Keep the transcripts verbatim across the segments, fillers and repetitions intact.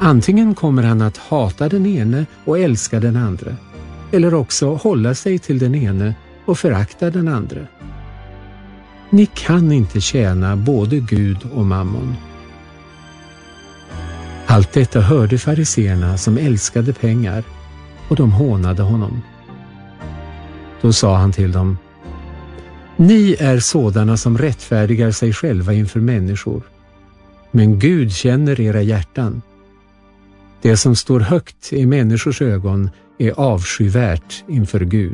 Antingen kommer han att hata den ene och älska den andra, eller också hålla sig till den ene och förakta den andra. Ni kan inte tjäna både Gud och mammon. Allt detta hörde fariseerna som älskade pengar, och de hånade honom. Då sa han till dem: Ni är sådana som rättfärdigar sig själva inför människor, men Gud känner era hjärtan. Det som står högt i människors ögon är avskyvärt inför Gud.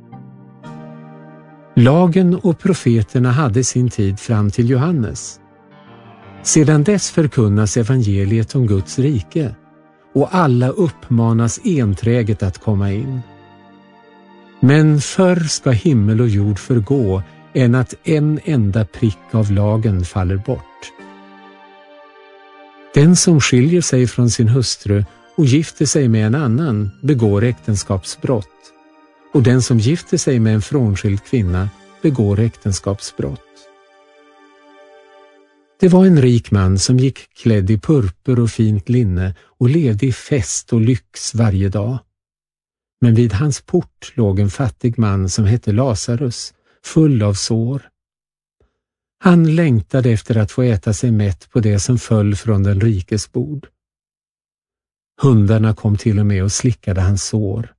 Lagen och profeterna hade sin tid fram till Johannes. Sedan dess förkunnas evangeliet om Guds rike, och alla uppmanas enträget att komma in. Men förr ska himmel och jord förgå än att en enda prick av lagen faller bort. Den som skiljer sig från sin hustru och gifter sig med en annan begår äktenskapsbrott, och den som gifter sig med en frånskild kvinna begår äktenskapsbrott. Det var en rik man som gick klädd i purpur och fint linne och levde i fest och lyx varje dag. Men vid hans port låg en fattig man som hette Lazarus, full av sår. Han längtade efter att få äta sig mätt på det som föll från den rikes bord. Hundarna kom till och med och slickade hans sår.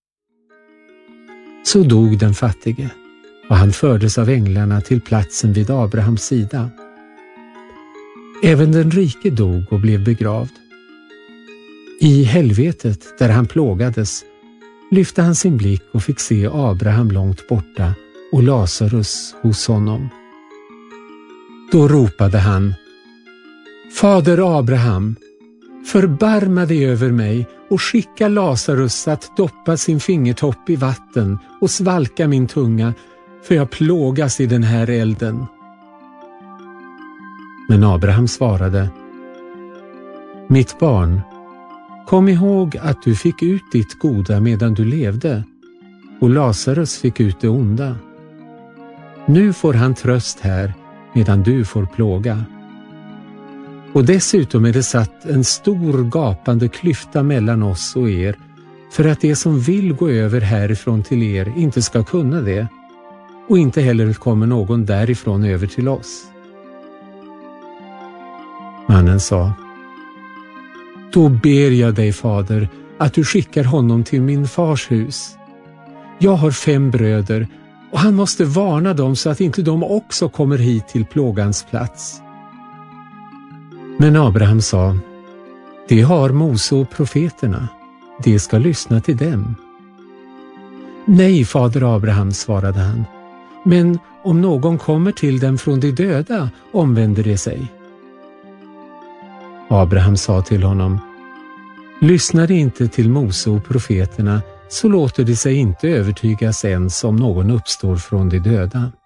Så dog den fattige, och han fördes av änglarna till platsen vid Abrahams sida. Även den rike dog och blev begravd. I helvetet, där han plågades, lyfte han sin blick och fick se Abraham långt borta och Lazarus hos honom. Då ropade han: Fader Abraham, förbarma dig över mig och skicka Lazarus att doppa sin fingertopp i vatten och svalka min tunga, för jag plågas i den här elden. Men Abraham svarade: Mitt barn, kom ihåg att du fick ut ditt goda medan du levde, och Lazarus fick ut det onda. Nu får han tröst här medan du får plåga. Och dessutom är det satt en stor gapande klyfta mellan oss och er, för att det som vill gå över härifrån till er inte ska kunna det, och inte heller kommer någon därifrån över till oss. Mannen sa: Då ber jag dig, fader, att du skickar honom till min fars hus. Jag har fem bröder, och han måste varna dem så att inte de också kommer hit till plågans plats. Men Abraham sa: Det har Mose och profeterna, de ska lyssna till dem. Nej, fader Abraham, svarade han, men om någon kommer till dem från de döda omvänder de sig. Abraham sa till honom: Lyssnar de inte till Mose och profeterna, så låter de sig inte övertygas ens om någon uppstår från de döda.